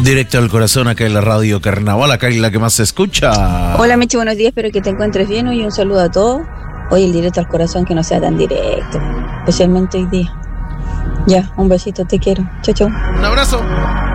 Directo al corazón, acá en la radio Carnaval, acá en la que más se escucha. Hola Michi, buenos días, espero que te encuentres bien hoy. Un saludo a todos. Hoy el directo al corazón que no sea tan directo, especialmente hoy día. Ya, un besito, te quiero. Chau, chau. Un abrazo.